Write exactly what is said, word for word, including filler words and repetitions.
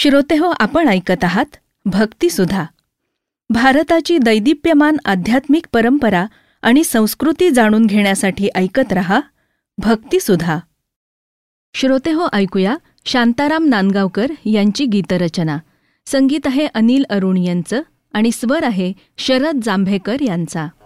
श्रोतेहो, आपण ऐकत आहात भक्तिसुधा. भारताची दैदिप्यमान आध्यात्मिक परंपरा आणि संस्कृती जाणून घेण्यासाठी ऐकत रहा भक्तिसुधा. श्रोतेहो, ऐकूया शांताराम नांदगावकर यांची गीतरचना. संगीत आहे अनिल अरुण यांचं आणि स्वर आहे शरद जांभेकर यांचा.